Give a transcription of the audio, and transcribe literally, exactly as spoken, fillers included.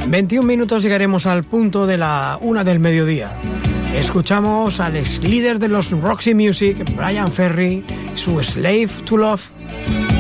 veintiún minutos llegaremos al punto de la una del mediodía. Escuchamos al ex líder de los Roxy Music, Bryan Ferry, su Slave to Love.